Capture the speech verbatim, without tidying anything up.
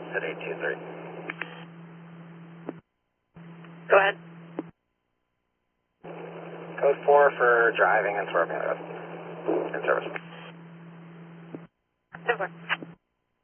at eight two three. Go ahead. Code four for driving and swerving in service. Ten four.